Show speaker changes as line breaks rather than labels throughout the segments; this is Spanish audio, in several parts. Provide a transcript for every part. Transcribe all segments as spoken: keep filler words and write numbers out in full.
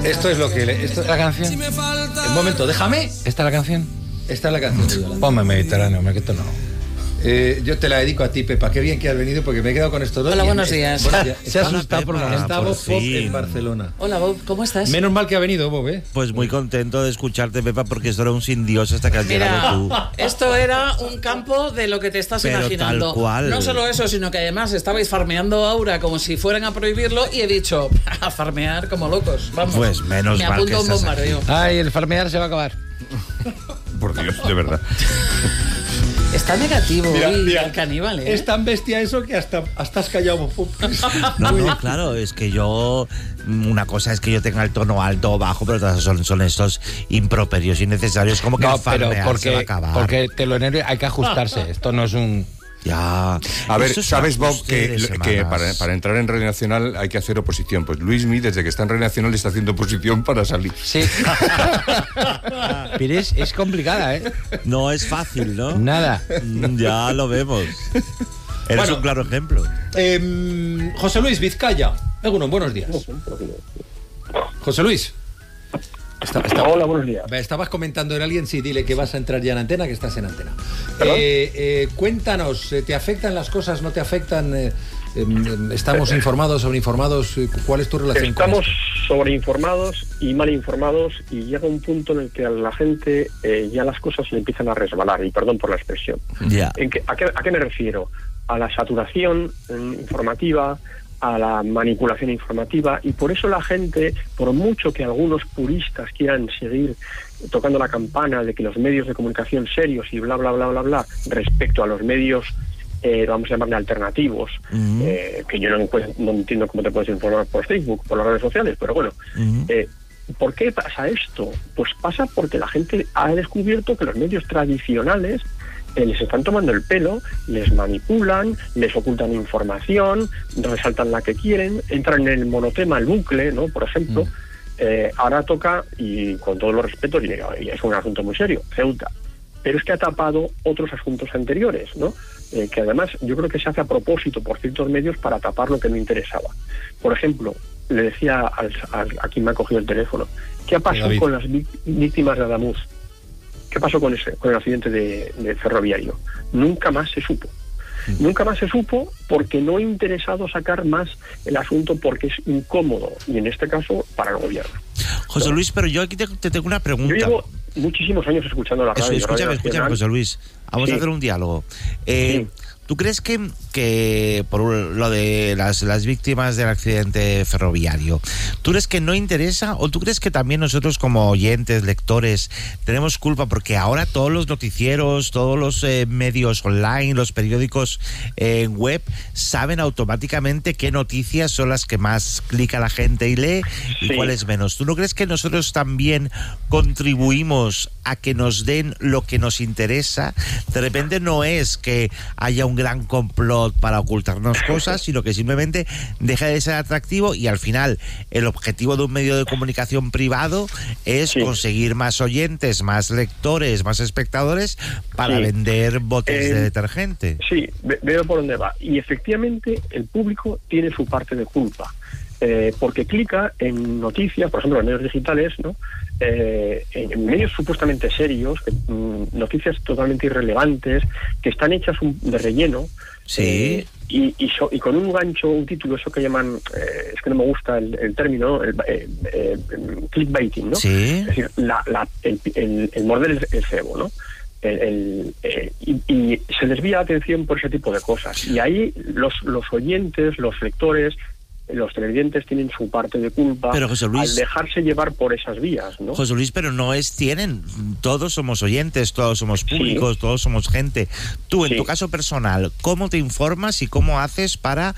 Esto es lo que... Le, esto es la canción. Un momento, déjame.
¿Esta es la canción?
Esta es la canción.
Ponme Mediterráneo, hombre, que esto no...
Eh, yo te la dedico a ti, Pepa. Qué bien que has venido porque me he quedado con estos dos.
Hola, buenos días.
Buenos días.
Se ha asustado por la...
Está Bob Pop en Barcelona.
Hola, Bob, ¿cómo estás?
Menos mal que ha venido, Bob, ¿eh?
Pues muy contento de escucharte, Pepa, porque esto era un sin Dios hasta que has
Mira,
llegado tú.
esto era un campo de lo que te estás
Pero
imaginando.
tal cual.
No solo eso, sino que además estabais farmeando Aura como si fueran a prohibirlo y he dicho, a farmear como locos. Vamos.
Pues menos
Me
mal
apunto
que
a un
estás
bombardeo.
Ay, el farmear se va a acabar.
Por Dios, de verdad.
Está negativo
Mira,
hoy
mira,
el caníbal, ¿eh?
Es tan bestia eso que hasta, hasta has callado, Bob Pop.
No, no, claro, es que yo... Una cosa es que yo tenga el tono alto o bajo, pero otras son, son estos improperios innecesarios, como que
No,
el
pero
farmear
porque,
se va a acabar.
porque te lo enerve, hay que ajustarse. Esto no es un...
Ya.
A ver,
Eso es
¿sabes,
un
Bob,
ajuste
que,
de
que
semanas.
para, para entrar en Radio Nacional hay que hacer oposición? Pues Luismi, desde que está en Radio Nacional, está haciendo oposición para salir.
Sí. Pero es, es complicada, ¿eh?
No es fácil, ¿no?
Nada.
Mm, Ya lo vemos. Eres
Bueno.
un claro ejemplo.
Eh, José Luis Vizcaya. Alguno, buenos días. José Luis. Está- está-
Hola, buenos días.
Estabas comentando en alguien, sí, dile que vas a entrar ya en antena, que estás en antena. Eh, eh, cuéntanos, ¿te afectan las cosas, no te afectan? Eh, eh, ¿Estamos informados, sobreinformados? ¿Cuál es tu relación
Estamos
con esto?
sobreinformados y mal informados y llega un punto en el que a la gente eh, ya las cosas le empiezan a resbalar, y perdón por la expresión.
Ya.
¿En qué, a, qué, ¿A qué me refiero? A la saturación eh, informativa, a la manipulación informativa, y por eso la gente, por mucho que algunos puristas quieran seguir tocando la campana de que los medios de comunicación serios y bla, bla, bla, bla, bla, respecto a los medios, eh, vamos a llamarle alternativos,
Uh-huh.
eh, que yo no, encuent- no entiendo cómo te puedes informar por Facebook, por las redes sociales, pero bueno,
Uh-huh.
eh, ¿por qué pasa esto? Pues pasa porque la gente ha descubierto que los medios tradicionales eh, les están tomando el pelo, les manipulan, les ocultan información, resaltan la que quieren, entran en el monotema, el bucle, ¿no? Por ejemplo,
Mm.
eh, ahora toca, y con todos los respetos, y y es un asunto muy serio, Ceuta. Pero es que ha tapado otros asuntos anteriores, ¿no? Eh, que además yo creo que se hace a propósito por ciertos medios para tapar lo que no interesaba. Por ejemplo, le decía al, al, a quien me ha cogido el teléfono, ¿qué ha pasado
David.
con las vi- víctimas de Adamuz? ¿Qué pasó con ese, con el accidente de, de ferroviario? Nunca más se supo. Nunca más se supo porque no ha interesado sacar más el asunto porque es incómodo, y en este caso para el gobierno.
José Luis, pero yo aquí te, te tengo una
Yo
pregunta.
llevo muchísimos años escuchando la
Eso,
radio.
escúchame,
Radio
escúchame,
Nacional.
José Luis. Vamos
Sí.
a hacer un diálogo. Eh,
Sí.
¿Tú crees que, que por lo de las, las víctimas del accidente ferroviario, tú crees que no interesa o tú crees que también nosotros como oyentes, lectores, tenemos culpa porque ahora todos los noticieros, todos los eh, medios online, los periódicos eh, web saben automáticamente qué noticias son las que más clica la gente y lee y
Sí.
cuáles menos? ¿Tú no crees que nosotros también contribuimos a que nos den lo que nos interesa? De repente no es que haya un gran complot para ocultarnos cosas, sino que simplemente deja de ser atractivo y al final el objetivo de un medio de comunicación privado es
Sí.
conseguir más oyentes, más lectores, más espectadores para
Sí.
vender botes
Eh,
de detergente.
Sí, ve- veo por dónde va. Y efectivamente el público tiene su parte de culpa. Eh, porque clica en noticias, por ejemplo, en medios digitales, ¿no? Eh, en medios supuestamente serios, que, mm, noticias totalmente irrelevantes, que están hechas un- de relleno.
Sí.
eh, y, y, so- y con un gancho, un título, eso que llaman, eh, es que no me gusta el, el término, el, eh, eh, clickbaiting, ¿no?
Sí.
Es decir, la, la, el, el, el morder el, el cebo, ¿no? El, el, eh, y, y se desvía la atención por ese tipo de cosas. Y ahí los, los oyentes, los lectores, los televidentes tienen su parte de culpa
Pero, José Luis,
al dejarse llevar por esas vías, ¿no?
José Luis, pero no es, tienen, todos somos oyentes, todos somos
Sí.
públicos, todos somos gente. Tú, en
Sí.
tu caso personal, ¿cómo te informas y cómo haces para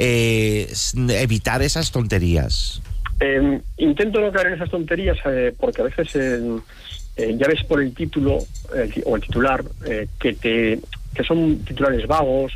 eh, s- evitar esas tonterías?
Eh, intento no caer en esas tonterías eh, porque a veces eh, eh, ya ves por el título el ti- o el titular eh, que te que son titulares vagos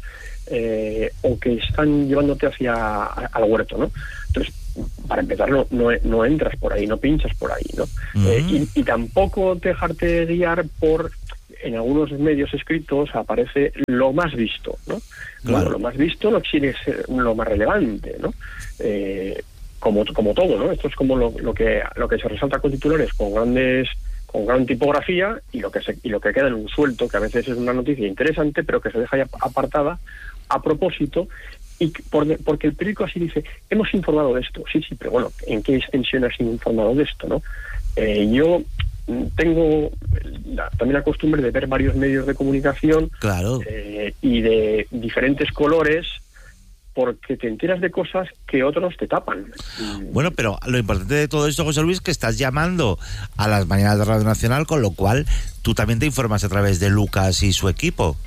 eh, o que están llevándote hacia a- al huerto, ¿no? Entonces, para empezar, no, no, no entras por ahí, no pinchas por ahí, ¿no?
Ujú.
Eh, y, y tampoco dejarte guiar por, en algunos medios escritos aparece lo más visto, ¿no?
Claro.
Bueno, lo más visto no quiere ser lo más relevante, ¿no? Eh, como, como todo, ¿no? Esto es como lo, lo que lo que se resalta con titulares con grandes con gran tipografía y lo que se, y lo que queda en un suelto, que a veces es una noticia interesante, pero que se deja ya apartada a propósito, y por, porque el periódico así dice, hemos informado de esto. Sí, sí, pero bueno, ¿en qué extensión has informado de esto, no? Eh, yo tengo la, también la costumbre de ver varios medios de comunicación,
claro,
eh, y de diferentes colores, porque te enteras de cosas que otros te tapan.
Bueno, pero lo importante de todo esto, José Luis, que estás llamando a las mañanas de Radio Nacional, con lo cual tú también te informas a través de Lucas y su equipo.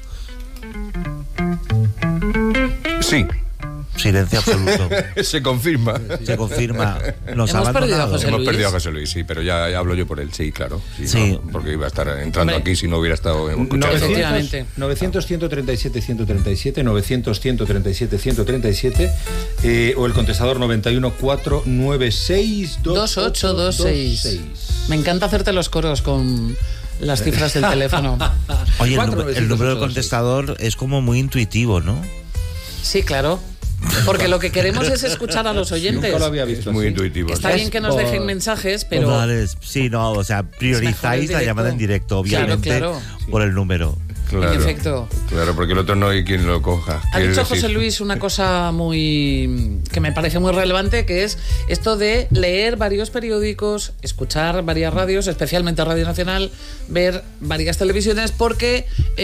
Sí.
Silencio absoluto.
Se confirma.
Se confirma. Nos
Hemos
ha
perdido a
abandonado.
José
Hemos
Luis.
perdido a José Luis, sí, pero ya, ya hablo yo por él, sí, claro. Sí,
Sí.
¿no? Porque iba a estar entrando
Hombre.
aquí si no hubiera estado escuchando.
Efectivamente.
novecientos, ciento treinta y siete, ciento treinta y siete, novecientos, ciento treinta y siete, ciento treinta y siete, eh, o el contestador noventa y uno, cuatro nueve seis,
dos ocho dos seis. Me encanta hacerte los coros con las cifras del teléfono.
Oye, el,
Cuatro,
número- el
novecientos,
número del
ocho,
contestador es como muy intuitivo, ¿no?
Sí, claro. Porque lo que queremos es escuchar a los oyentes.
Nunca lo había
Es
visto
muy
así.
intuitivo.
Está
sí.
bien que nos
por-
dejen mensajes, pero
Vale, sí, no, o sea, priorizáis la
directo.
llamada en directo, obviamente,
Claro,
por el número.
Claro,
en efecto.
Claro, porque el otro no hay quien lo coja.
Ha
Quiere
dicho
decir-
José Luis una cosa muy que me parece muy relevante, que es esto de leer varios periódicos, escuchar varias radios, especialmente Radio Nacional, ver varias televisiones, porque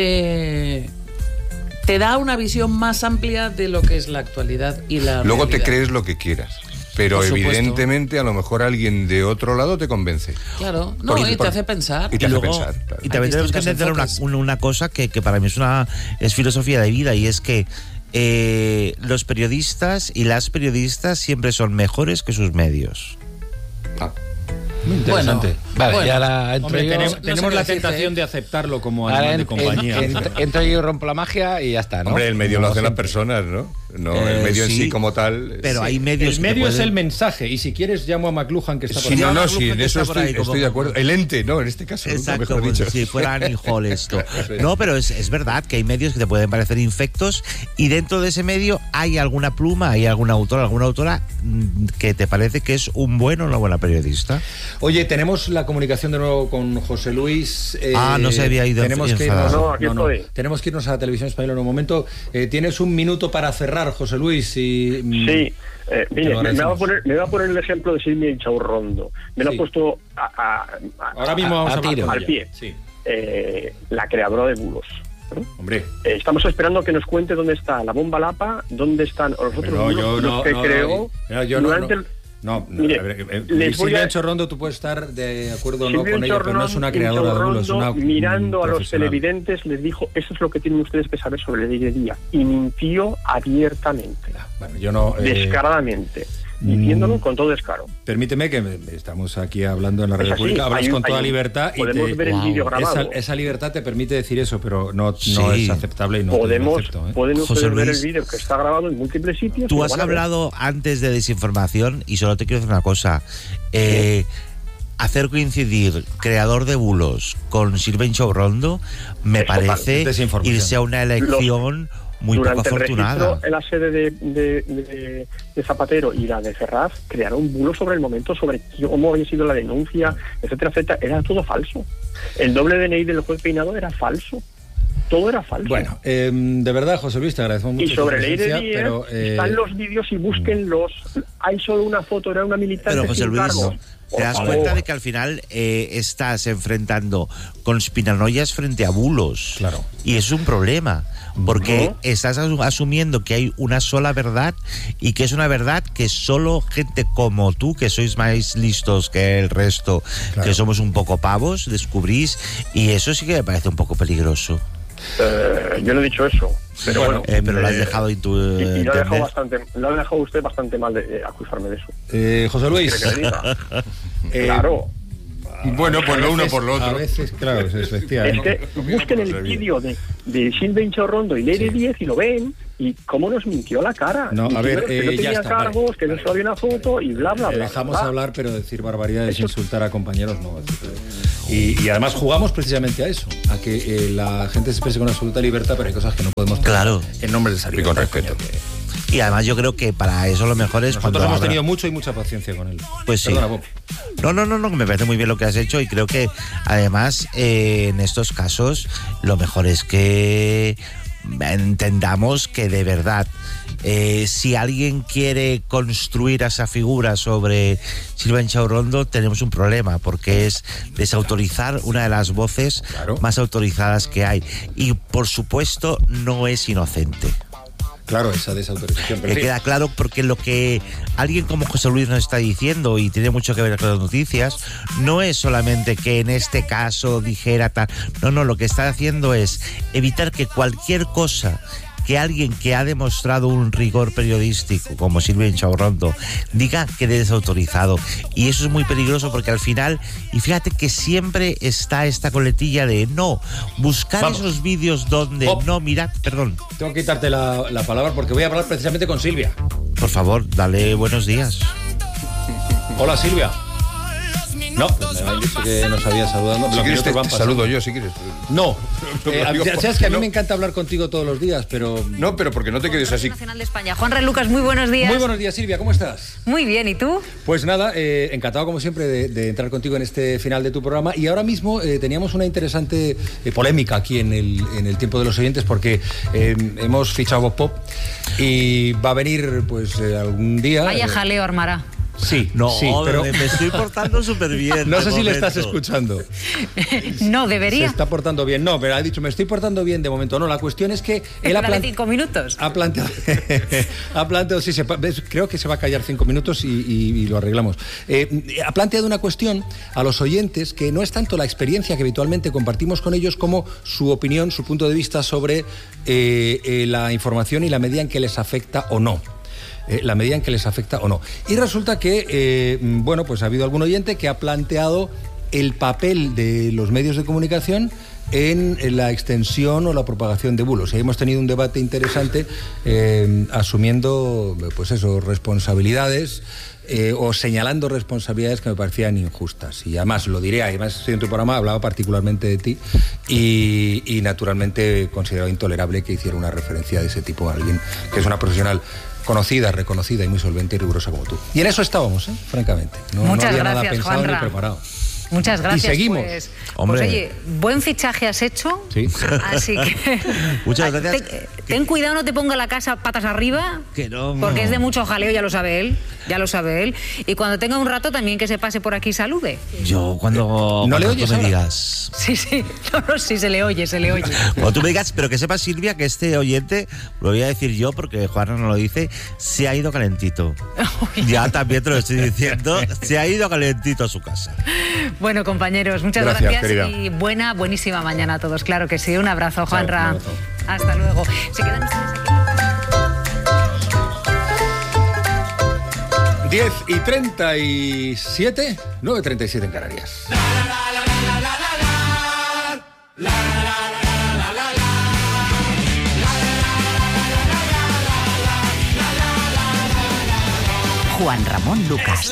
eh, te da una visión más amplia de lo que es la actualidad y la
Luego te
realidad.
crees lo que quieras. Pero
Por supuesto.
evidentemente a lo mejor alguien de otro lado te convence.
Claro, no,
Porque-
y te
por-
hace pensar.
y te
Y
hace
luego-
pensar, claro.
y también
Hay
tenemos que
distintos
entender una,
enfoques.
una- una cosa que, que para mí es una es filosofía de vida, y es que eh, los periodistas y las periodistas siempre son mejores que sus medios.
Ah,
Muy interesante.
Bueno,
Vale,
bueno.
y ahora entro
Hombre,
yo,
tenemos,
no sé
tenemos
qué
la
decirte,
tentación
¿eh?
de aceptarlo como
ahora
animal de
en-
compañía.
en- en- entro yo y rompo la magia y ya está, ¿no?
Hombre, el medio
Como
lo hacen las
siempre.
personas, ¿no? No,
Eh,
el medio en sí
sí,
como tal.
Pero
sí.
hay medios
El
que
medio es
pueden-
el mensaje, y si quieres llamo a McLuhan, que está por
Sí,
ahí.
no, no,
Llama a
sí,
Lujan,
en
que
eso
está por
estoy,
ahí como-
estoy de acuerdo. El ente, ¿no? En este caso, nunca
Exacto,
mejor
pues,
dicho.
si fuera Annie Hall esto. No, pero es, es verdad que hay medios que te pueden parecer infectos, y dentro de ese medio hay alguna pluma, hay algún autor, alguna autora mm, que te parece que es un buen o una buena periodista.
Oye, tenemos la comunicación de nuevo con José Luis. eh,
Ah, no se había ido
Tenemos que
enfadado.
irnos,
No, aquí estoy.
tenemos que irnos a la televisión española en un momento. Eh, tienes un minuto para cerrar, José Luis. Y, mm,
Sí, eh,
te
mire,
lo
me, me va a
agradecemos.
poner, me va a poner el ejemplo de Silvia Inchaurrondo. Me lo
Sí.
ha puesto a, a- a-
Ahora mismo vamos a,
a-
hablar
al
con ella.
pie.
Sí.
Eh, la creadora de bulos. ¿no?
Hombre.
Eh, estamos esperando que nos cuente dónde está la bomba Lapa, dónde están los otros
No,
bulos,
yo
los
no,
que
no,
creó
no, yo no,
durante
no.
el...
No, no,
Mire,
a ver, eh,
les voy
Silvia
a-
Inchaurrondo, tú puedes estar de acuerdo o no
Silvia
con ella, pero no es una creadora de bulos, es una
Inchaurrondo, mirando a los
profesional.
televidentes, les dijo, eso es lo que tienen ustedes que saber sobre el día a día. Y mintió abiertamente,
Bueno, yo no. eh,
descaradamente, diciéndolo con todo descaro.
Permíteme que me- estamos aquí hablando en la
Es
radio
así,
pública, hablas
hay un-
con toda
hay un-
libertad y
podemos
te-
ver el
Wow.
vídeo grabado.
esa, esa libertad te permite decir eso, pero no, no
Sí.
es aceptable y no te lo
Podemos,
acepto, ¿eh?
pueden
José
ustedes ver
Luis,
el vídeo que está grabado en múltiples sitios. y
Tú
lo
has
van a ver.
hablado antes de desinformación, y solo te quiero decir una cosa. Eh, hacer coincidir creador de bulos con Silvia Inchaurrondo me
Es total,
parece
es desinformación.
irse a una elección muy poco
Durante el
afortunada.
registro en la sede de, de- de- de Zapatero y la de Ferraz crearon bulos sobre el momento, sobre cómo había sido la denuncia, etcétera, etcétera. Era todo falso. El doble D N I del juez Peinado era falso. Todo era falso.
Bueno, eh, de verdad, José Luis, te agradecemos mucho
y sobre
tu
el aire
presencia, pero eh,
están los vídeos y búsquenlos. Hay solo una foto, era una militante
Pero José
sin
Luis,
cargos. Por
te das
favor.
cuenta de que al final eh, estás enfrentando conspiranoias frente a bulos.
Claro.
Y es un problema, porque
No.
estás asu- asumiendo que hay una sola verdad, y que es una verdad que solo gente como tú, que sois más listos que el resto,
Claro.
que somos un poco pavos, descubrís, y eso sí que me parece un poco peligroso.
Eh, yo no he dicho eso. Pero
Bueno,
bueno,
Eh, pero lo has
eh,
dejado intu-
y, y lo ha dejado
entender.
bastante, lo ha dejado usted bastante mal de eh, acusarme de eso.
eh, José Luis,
¿Quiere que le diga?
eh,
Claro.
Bueno, pues lo
a
uno
veces-
por lo
A
otro.
veces, claro, es-
Es
efectivamente.
que busquen el vídeo de, de Silvia Inchaurrondo y Leire Díez y lo ven, y cómo nos mintió la cara.
No, a
Diciéndonos
ver,
que
eh,
no
ya
tenía
está,
cargos,
vale,
que no
vale.
solo había una foto y bla, bla,
Le
bla.
dejamos
bla.
hablar, pero decir barbaridades,
Eso-
insultar a compañeros, no. Y, y además jugamos precisamente a eso, a que eh, la gente se exprese con absoluta libertad, pero hay cosas que no podemos hacer
Claro.
en nombre de esa
Y
libertad.
con respeto.
coño, que-
Y además yo creo que para eso lo mejor es
Nosotros
cuando
hemos
abra-
tenido mucho y mucha paciencia con él.
Pues sí.
Perdona, Bob.
No, no, no, no, me parece muy bien lo que has hecho y creo que además eh, en estos casos lo mejor es que entendamos que de verdad eh, si alguien quiere construir esa figura sobre Silvia Inchaurrondo tenemos un problema porque es desautorizar una de las voces
Claro.
más autorizadas que hay y por supuesto no es inocente.
Claro, esa desautorización. Pero
Me
en fin.
queda claro porque lo que alguien como José Luis nos está diciendo y tiene mucho que ver con las noticias, no es solamente que en este caso dijera tal, no, no, lo que está haciendo es evitar que cualquier cosa que alguien que ha demostrado un rigor periodístico como Silvia Inchaurrondo diga que es desautorizado y eso es muy peligroso porque al final, y fíjate que siempre está esta coletilla de no, buscar
Vamos.
esos vídeos donde
Bob.
no, mirad, perdón,
Tengo que quitarte la, la palabra porque voy a hablar precisamente con Silvia.
por favor, dale buenos días.
Hola, Silvia. No, pues me habéis dicho que nos había saludado.
Si
Los
quieres te,
minutos van
te
pasando.
saludo yo, si quieres.
No,
No,
Eh,
lo digo
ya
por-
sabes que a mí
no.
me encanta hablar contigo todos los días, pero...
No, pero porque no te quedes así.
Nacional de España. Juan Ray Lucas, muy buenos días.
Muy buenos días, Silvia, ¿cómo estás?
Muy bien, ¿y tú?
Pues nada, eh, encantado como siempre de, de entrar contigo en este final de tu programa y ahora mismo eh, teníamos una interesante eh, polémica aquí en el, en el tiempo de los oyentes porque eh, hemos fichado Bob Pop y va a venir pues eh, algún día...
Vaya
eh,
jaleo armará.
Sí,
No,
sí, pero
me, me estoy portando súper bien.
no
de
sé si le estás
momento.
escuchando.
No,
Se
debería.
está portando bien. No, pero ha dicho, me estoy portando bien de momento. No, la cuestión es que él ha,
Dale
plan-
cinco minutos.
ha planteado, ha planteado, sí, se pa- ves, creo que se va a callar cinco minutos y, y- y lo arreglamos. Eh, ha planteado una cuestión a los oyentes que no es tanto la experiencia que habitualmente compartimos con ellos como su opinión, su punto de vista sobre eh, eh, la información y la medida en que les afecta o no. Eh, la medida en que les afecta o no. Y resulta que, eh, bueno, pues ha habido algún oyente que ha planteado el papel de los medios de comunicación en, en la extensión o la propagación de bulos. Y hemos tenido un debate interesante eh, asumiendo, pues eso, responsabilidades eh, o señalando responsabilidades que me parecían injustas. Y además, lo diré, además estoy en tu programa, hablaba particularmente de ti y, y naturalmente consideraba intolerable que hiciera una referencia de ese tipo a alguien que es una profesional conocida, reconocida y muy solvente y rigurosa como tú. Y en eso estábamos, ¿eh? Francamente. No,
Muchas
no había nada
gracias,
pensado
Juanra.
ni preparado.
Muchas gracias.
Y seguimos.
Pues,
Hombre.
pues, oye, buen fichaje has hecho.
Sí.
Así que.
Muchas gracias.
Ten, ten cuidado, no te ponga la casa patas arriba.
Que no,
Porque
no.
es de mucho jaleo, ya lo sabe él. Ya lo sabe él. Y cuando tenga un rato también que se pase por aquí y salude.
Yo cuando,
¿No le
cuando
oyes
tú me
ahora?
digas,
Sí, sí. No, no, sí, se le oye, se le oye.
cuando tú me digas, pero que sepa Silvia que este oyente, lo voy a decir yo porque Juan no lo dice, se ha ido calentito. Ya también te lo estoy diciendo, se ha ido calentito a su casa.
Bueno, compañeros, muchas
Gracias,
gracias,
querida.
y buena, buenísima mañana a todos. Claro que sí. Un abrazo, Juanra.
un abrazo.
Hasta luego. Se quedan ustedes aquí.
diez y treinta y siete, nueve y treinta y siete en Canarias.
Juan Ramón Lucas.